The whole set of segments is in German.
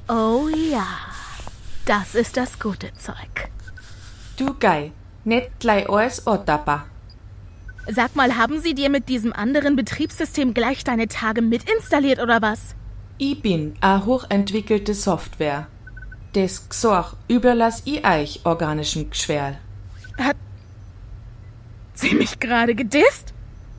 Oh ja, das ist das gute Zeug. Du Gei, nicht gleich alles antappa. Sag mal, haben sie dir mit diesem anderen Betriebssystem gleich deine Tage mitinstalliert oder was? Ich bin a hochentwickelte Software. Das Gsorg überlass ich euch organischem Geschwerl. Hat sie mich gerade gedisst?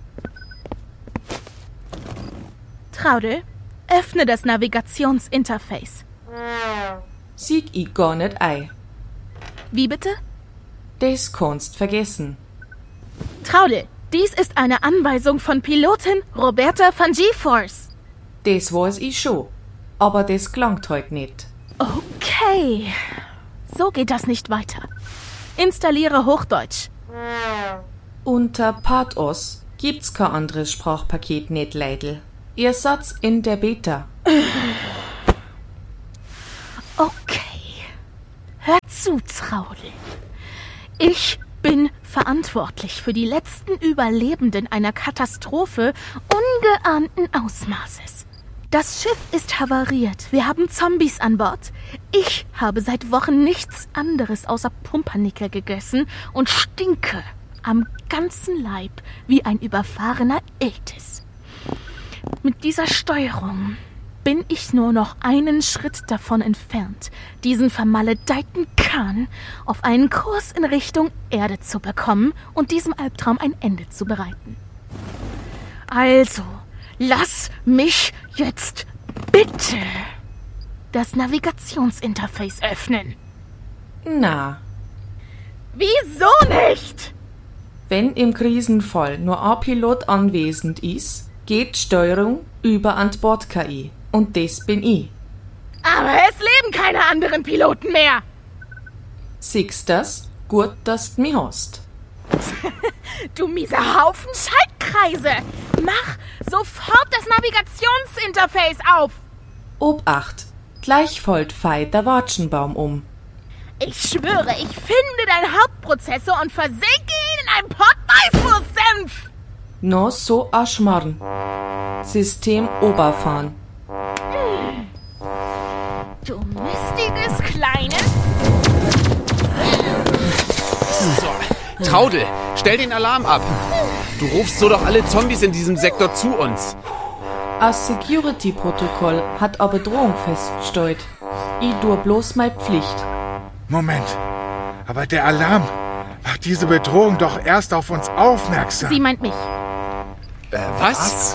Traudel, öffne das Navigationsinterface. Sieg ich gar nicht ei. Wie bitte? Das kannst vergessen. Traudel, dies ist eine Anweisung von Pilotin Roberta von GeForce. Das weiß ich schon, aber das klangt heut nicht. Okay, so geht das nicht weiter. Installiere Hochdeutsch. Unter Pathos gibt's kein anderes Sprachpaket nicht, Leidl. Ihr Satz in der Beta. Okay, hör zu, Traudel. Ich bin verantwortlich für die letzten Überlebenden einer Katastrophe ungeahnten Ausmaßes. Das Schiff ist havariert. Wir haben Zombies an Bord. Ich habe seit Wochen nichts anderes außer Pumpernickel gegessen und stinke am ganzen Leib wie ein überfahrener Iltis. Mit dieser Steuerung bin ich nur noch einen Schritt davon entfernt, diesen vermaledeiten Kahn auf einen Kurs in Richtung Erde zu bekommen und diesem Albtraum ein Ende zu bereiten. Also, lass mich jetzt bitte das Navigationsinterface öffnen. Na, Wieso nicht? wenn im Krisenfall nur ein Pilot anwesend ist, geht Steuerung über an Bord-KI. Und das bin ich. Aber es leben keine anderen Piloten mehr. Siehst das? Gut, dass du mich hast. Du mieser Haufen Schaltkreise. Mach sofort das Navigationsinterface auf. Obacht, gleich folgt Fei der Watschenbaum um. Ich schwöre, ich finde deinen Hauptprozessor und versenke ihn in einem Pott Weißwurstsenf. No so a Schmarrn. System Oberfahren. Du mistiges Kleines. So, Traudel, stell den Alarm ab. Du rufst so doch alle Zombies in diesem Sektor zu uns. Das Security-Protokoll hat aber Drohung festgestellt. Ich tue bloß meine Pflicht. Moment, aber der Alarm macht diese Bedrohung doch erst auf uns aufmerksam. Sie meint mich. Was?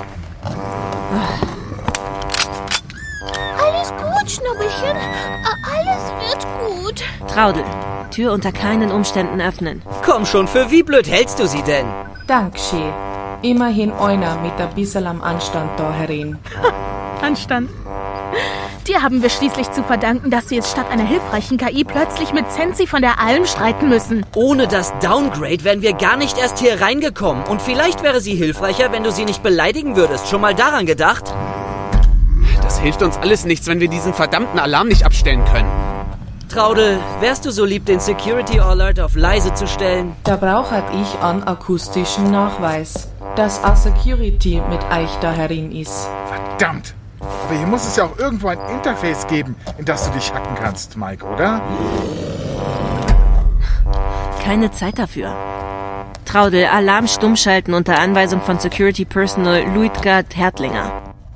Alles gut, Schnubbelchen. Alles wird gut. Traudel, Tür unter keinen Umständen öffnen. Komm schon, für wie blöd hältst du sie denn? Dank, Schee. Immerhin einer mit ein bisschen am Anstand da herein. Anstand. Dir haben wir schließlich zu verdanken, dass wir jetzt statt einer hilfreichen KI plötzlich mit Sensi von der Alm streiten müssen. Ohne das Downgrade wären wir gar nicht erst hier reingekommen. Und vielleicht wäre sie hilfreicher, wenn du sie nicht beleidigen würdest. Schon mal daran gedacht? Das hilft uns alles nichts, wenn wir diesen verdammten Alarm nicht abstellen können. Traudel, wärst du so lieb, den Security Alert auf leise zu stellen? Da brauche ich einen akustischen Nachweis, dass a Security mit euch da herin ist. Verdammt! Aber hier muss es ja auch irgendwo ein Interface geben, in das du dich hacken kannst, Mike, oder? Keine Zeit dafür. Traudel, Alarm stumm schalten unter Anweisung von Security Personal Luitgard Hertlinger.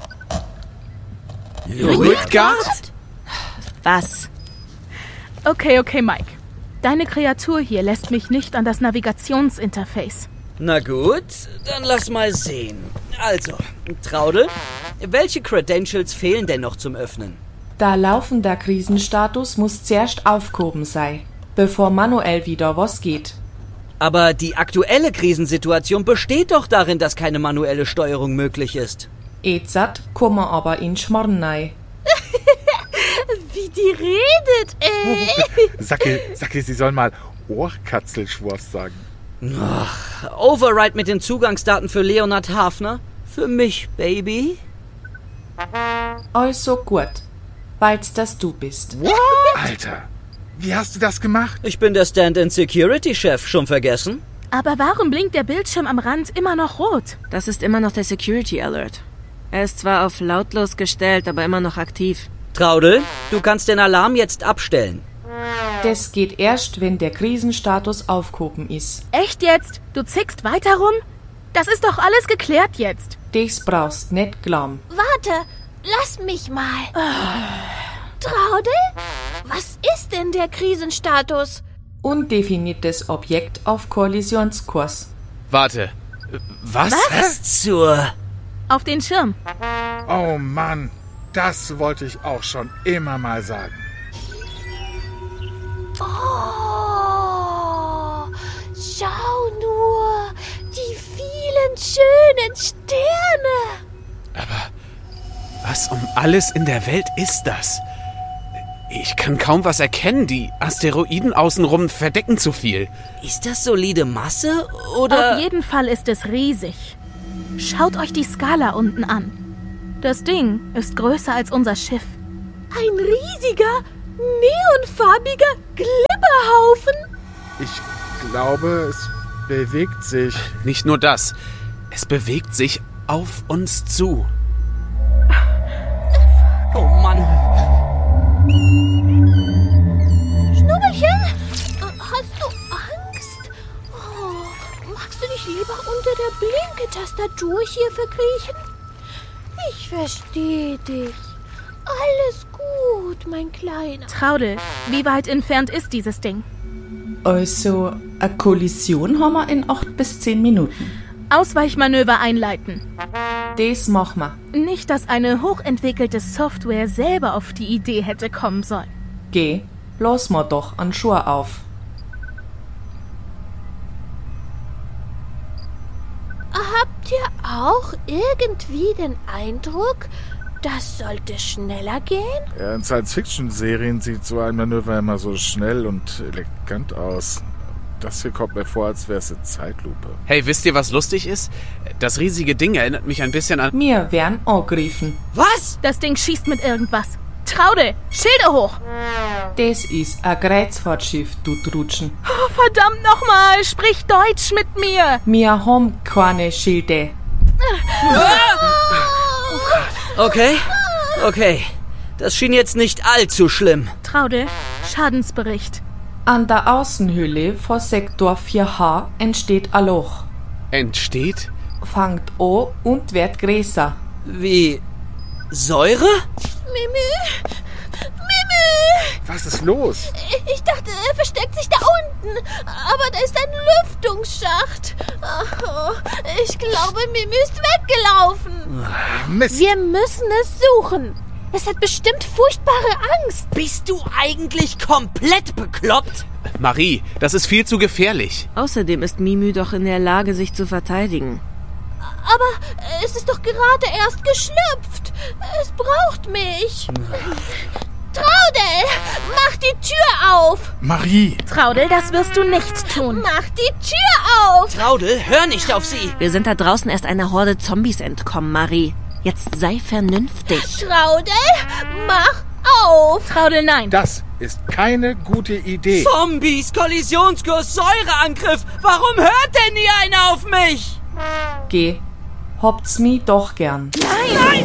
Luitgard? Was? Okay, Mike. Deine Kreatur hier lässt mich nicht an das Navigationsinterface. Na gut, dann lass mal sehen. Also, Traudel, welche Credentials fehlen denn noch zum Öffnen? Der laufende Krisenstatus muss zuerst aufgehoben sein, bevor manuell wieder was geht. Aber die aktuelle Krisensituation besteht doch darin, dass keine manuelle Steuerung möglich ist. Jetzt kommen wir aber in Schmarrn rein. Wie die redet, ey. Sacke, sie soll mal Ohrkatzelschwurst sagen. Ach, Override mit den Zugangsdaten für Leonard Hafner? Für mich, Baby? Also gut, weil's das du bist. Alter, wie hast du das gemacht? Ich bin der Stand-in-Security-Chef, schon vergessen? Aber warum blinkt der Bildschirm am Rand immer noch rot? Das ist immer noch der Security Alert. Er ist zwar auf lautlos gestellt, aber immer noch aktiv. Traudel, du kannst den Alarm jetzt abstellen. Das geht erst, wenn der Krisenstatus aufgehoben ist. Echt jetzt? Du zickst weiter rum? Das ist doch alles geklärt jetzt. Das brauchst nicht glauben. Warte, lass mich mal. Traudel, was ist denn der Krisenstatus? Undefiniertes Objekt auf Kollisionskurs. Warte. Was? Was zur... Auf den Schirm. Oh Mann, das wollte ich auch schon immer mal sagen. Oh, schau nur, die vielen schönen Sterne. Aber was um alles in der Welt ist das? Ich kann kaum was erkennen. Die Asteroiden außenrum verdecken zu viel. Ist das solide Masse oder... Auf jeden Fall ist es riesig. Schaut euch die Skala unten an. Das Ding ist größer als unser Schiff. Ein riesiger, neonfarbiger Glibberhaufen. Ich glaube, es bewegt sich. Nicht nur das. Es bewegt sich auf uns zu. Oh Mann. Schnubbelchen, hast du Angst? Oh, magst du dich lieber unter der Blinke-Tastatur hier verkriechen? Ich verstehe dich. Alles gut, mein Kleiner. Traudel, wie weit entfernt ist dieses Ding? Also, eine Kollision haben wir in 8 bis 10 Minuten. Ausweichmanöver einleiten. Das machen wir. Nicht, dass eine hochentwickelte Software selber auf die Idee hätte kommen sollen. Geh, los mal doch an Schuhe auf. Habt ihr auch irgendwie den Eindruck, das sollte schneller gehen? Ja, in Science-Fiction-Serien sieht so ein Manöver immer so schnell und elegant aus. Das hier kommt mir vor, als wäre es eine Zeitlupe. Hey, wisst ihr, was lustig ist? Das riesige Ding erinnert mich ein bisschen an... Wir werden angegriffen. Was? Das Ding schießt mit irgendwas. Traudel, Schilde hoch! Das ist ein Kreuzfahrtschiff, du Trutschen. Oh, verdammt nochmal, sprich Deutsch mit mir! Wir haben keine Schilde. Okay. Das schien jetzt nicht allzu schlimm. Traudel, Schadensbericht. An der Außenhülle vor Sektor 4H entsteht ein Loch. Entsteht? Fangt an und wird größer. Wie... Säure? Mimi! Was ist los? Ich dachte, er versteckt sich da unten. Aber da ist ein Lüftungsschacht. Oh, ich glaube, Mimi ist weggelaufen. Mist. Wir müssen es suchen. Es hat bestimmt furchtbare Angst. Bist du eigentlich komplett bekloppt? Marie, das ist viel zu gefährlich. Außerdem ist Mimü doch in der Lage, sich zu verteidigen. Aber es ist doch gerade erst geschlüpft. Es braucht mich. Traudel, mach die Tür auf. Marie. Traudel, das wirst du nicht tun. Mach die Tür auf. Traudel, hör nicht auf sie. Wir sind da draußen erst einer Horde Zombies entkommen, Marie. Jetzt sei vernünftig. Traudel, mach auf. Traudel, nein. Das ist keine gute Idee. Zombies, Kollisionskurs, Säureangriff. Warum hört denn nie einer auf mich? Geh, habt's mi doch gern. Nein!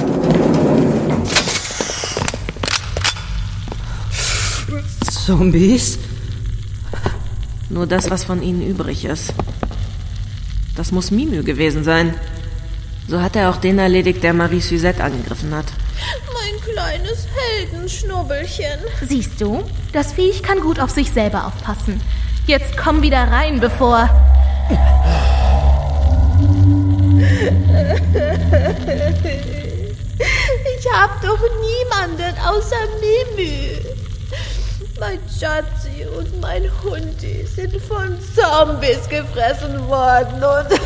Zombies? Nur das, was von ihnen übrig ist. Das muss Mimü gewesen sein. So hat er auch den erledigt, der Marie Suzette angegriffen hat. Mein kleines Heldenschnubbelchen. Siehst du, das Viech kann gut auf sich selber aufpassen. Jetzt komm wieder rein, bevor... Ich hab doch niemanden außer Mimi. Mein Schatzi und mein Hundi sind von Zombies gefressen worden und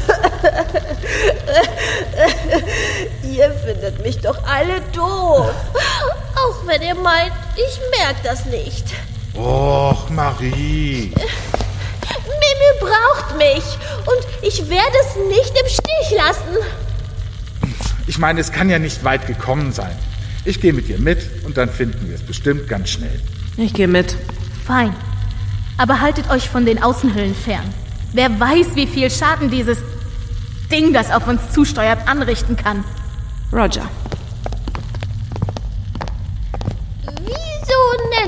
ihr findet mich doch alle doof. Auch wenn ihr meint, ich merk das nicht. Och, Marie. Mimi braucht mich und ich werde es nicht im Stich lassen. Ich meine, es kann ja nicht weit gekommen sein. Ich gehe mit dir mit und dann finden wir es bestimmt ganz schnell. Ich gehe mit. Fein. Aber haltet euch von den Außenhüllen fern. Wer weiß, wie viel Schaden dieses Ding, das auf uns zusteuert, anrichten kann. Roger.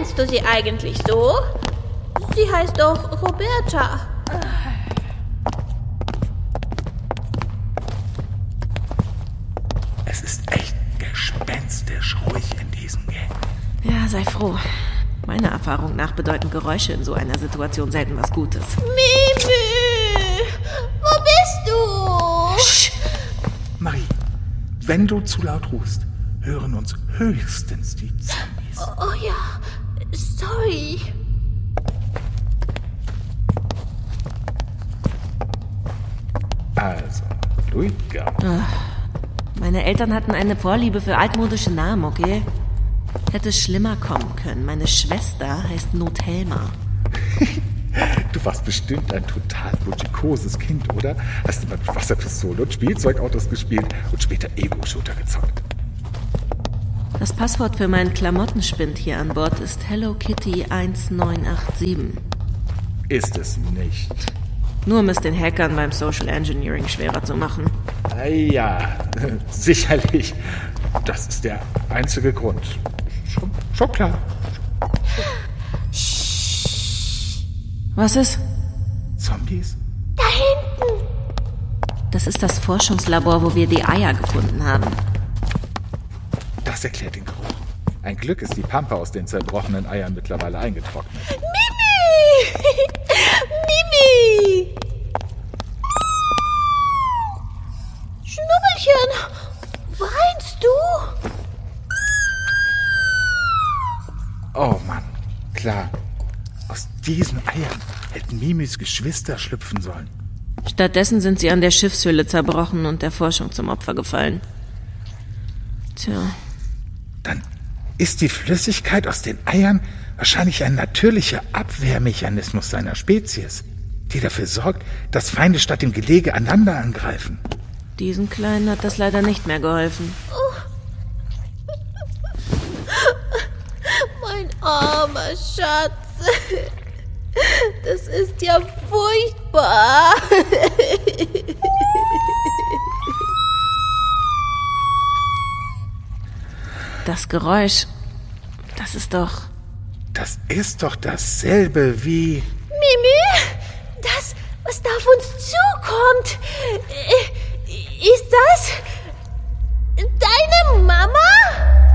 nennst du sie eigentlich so? Sie heißt doch Roberta. Es ist echt gespenstisch ruhig in diesem Gang. Ja, sei froh. Meiner Erfahrung nach bedeuten Geräusche in so einer Situation selten was Gutes. Mimi! Wo bist du? Psst. Marie, wenn du zu laut rufst, hören uns höchstens die Zombies. Oh ja, sorry. Also, Luiga. Meine Eltern hatten eine Vorliebe für altmodische Namen, okay? Hätte schlimmer kommen können. Meine Schwester heißt Nothelma. Du warst bestimmt ein total budikoses Kind, oder? Hast immer mit Wasserpistole und Spielzeugautos gespielt und später Ego-Shooter gezockt. Das Passwort für meinen Klamottenspind hier an Bord ist Hello Kitty 1987. Ist es nicht. Nur um es den Hackern beim Social Engineering schwerer zu machen. Ja, sicherlich. Das ist der einzige Grund. Schon klar. Was ist? Zombies? Da hinten. Das ist das Forschungslabor, wo wir die Eier gefunden haben. Das erklärt den Geruch. Ein Glück ist die Pampe aus den zerbrochenen Eiern mittlerweile eingetrocknet. Mimi! Mimi! Schnubbelchen, weinst du? Oh Mann, klar. Aus diesen Eiern hätten Mimis Geschwister schlüpfen sollen. Stattdessen sind sie an der Schiffshülle zerbrochen und der Forschung zum Opfer gefallen. Tja. Dann ist die Flüssigkeit aus den Eiern wahrscheinlich ein natürlicher Abwehrmechanismus seiner Spezies, die dafür sorgt, dass Feinde statt dem Gelege einander angreifen. Diesen Kleinen hat das leider nicht mehr geholfen. Mein armer Schatz. Das ist ja furchtbar. Das Geräusch, das ist doch... Das ist doch dasselbe wie... Mimi, das, was da auf uns zukommt, ist das deine Mama?